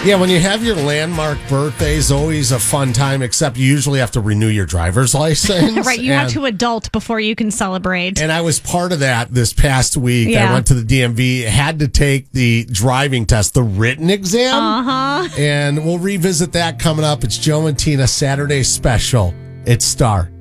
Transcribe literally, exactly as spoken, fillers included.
Yeah, when you have your landmark birthdays, always a fun time, except you usually have to renew your driver's license. Right, you and, have to adult before you can celebrate. And I was part of that this past week. Yeah. I went to the D M V, had to take the driving test, the written exam. Uh-huh. And we'll revisit that coming up. It's Joe and Tina Saturday special. It's Star.